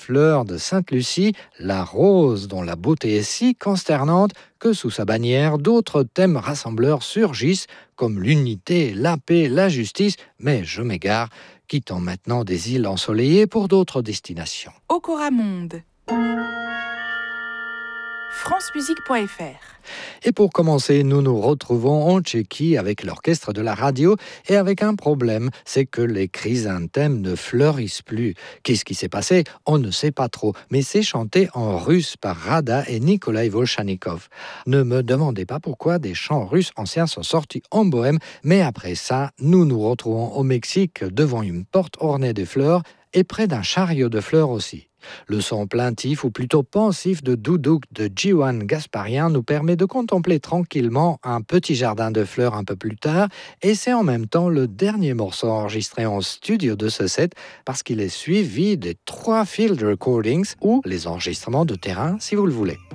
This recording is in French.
fleur de Sainte-Lucie, la rose dont la beauté est si consternante que sous sa bannière, d'autres thèmes rassembleurs surgissent comme l'unité, la paix, la justice, mais je m'égare, quittant maintenant des îles ensoleillées pour d'autres destinations. Okoramonde. francemusique.fr. Et pour commencer, nous nous retrouvons en Tchéquie avec l'orchestre de la radio et avec un problème, c'est que les chrysanthèmes ne fleurissent plus. Qu'est-ce qui s'est passé? On ne sait pas trop, mais c'est chanté en russe par Rada et Nikolai Volchanikov. Ne me demandez pas pourquoi des chants russes anciens sont sortis en Bohème, mais après ça, nous nous retrouvons au Mexique devant une porte ornée de fleurs et près d'un chariot de fleurs aussi. Le son plaintif ou plutôt pensif de Doudouk de Jiwan Gasparian nous permet de contempler tranquillement un petit jardin de fleurs un peu plus tard et c'est en même temps le dernier morceau enregistré en studio de ce set parce qu'il est suivi des 3 field recordings ou les enregistrements de terrain si vous le voulez.